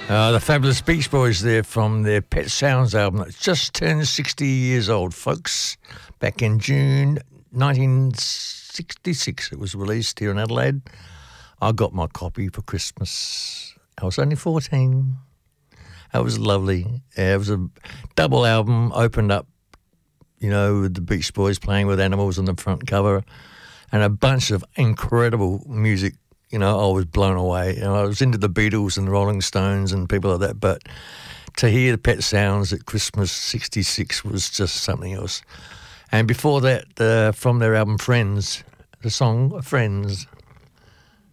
The fabulous Beach Boys there from their Pet Sounds album that just turned 60 years old, folks. Back in June 1966 it was released here in Adelaide. I got my copy for Christmas. I was only 14. That was lovely. It was a double album, opened up, you know, with the Beach Boys playing with animals on the front cover and a bunch of incredible music. You know, I was blown away. You know, I was into the Beatles and the Rolling Stones and people like that, but to hear the Pet Sounds at Christmas '66 was just something else. And before that, from their album Friends, the song Friends.